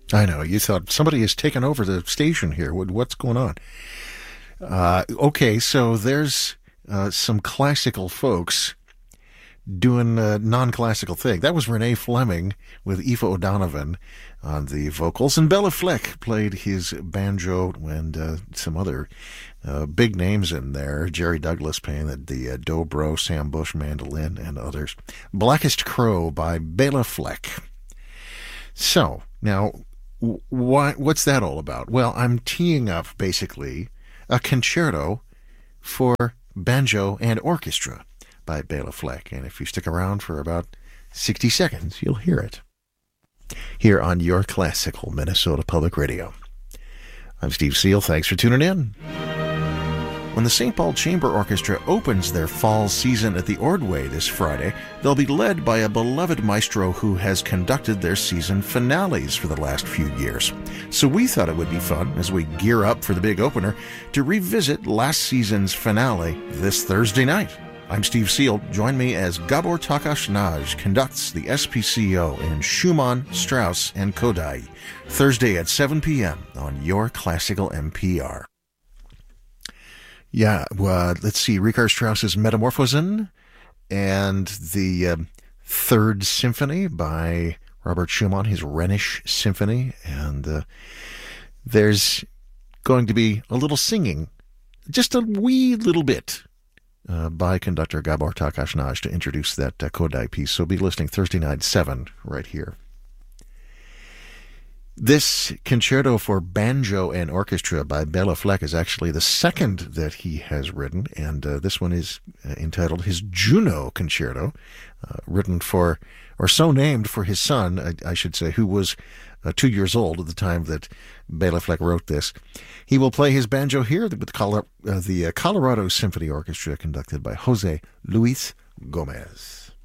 I know. You thought somebody has taken over the station here. What's going on? Okay, so there's some classical folks doing a non-classical thing. That was Renee Fleming with Aoife O'Donovan on the vocals, and Bela Fleck played his banjo and some other big names in there. Jerry Douglas playing the dobro, Sam Bush mandolin, and others. Blackest Crow by Bela Fleck. So, now, what's that all about? Well, I'm teeing up, basically, a concerto for banjo and orchestra by Bela Fleck. And if you stick around for about 60 seconds, you'll hear it here on your classical Minnesota Public Radio. I'm Steve Seal. Thanks for tuning in. When the St. Paul Chamber Orchestra opens their fall season at the Ordway this Friday, they'll be led by a beloved maestro who has conducted their season finales for the last few years. So we thought it would be fun, as we gear up for the big opener, to revisit last season's finale this Thursday night. I'm Steve Seal. Join me as Gabor Takács conducts the SPCO in Schumann, Strauss, and Kodály, Thursday at 7 p.m. on your classical NPR. Yeah, let's see, Richard Strauss's Metamorphosen and the Third Symphony by Robert Schumann, his Rhenish Symphony, and there's going to be a little singing, just a wee little bit, by conductor Gabor Takács to introduce that Kodály piece. So be listening Thursday night, 7, right here. This concerto for banjo and orchestra by Bela Fleck is actually the second that he has written, and this one is entitled his Juno Concerto, written for, or so named for his son, I should say, who was 2 years old at the time that Bela Fleck wrote this. He will play his banjo here with the Colorado Symphony Orchestra, conducted by Jose Luis Gomez.